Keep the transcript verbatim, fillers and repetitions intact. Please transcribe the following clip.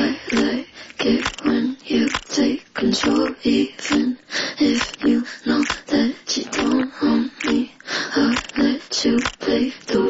I like it when you take control, even if you know that you don't own me. I'll let you play the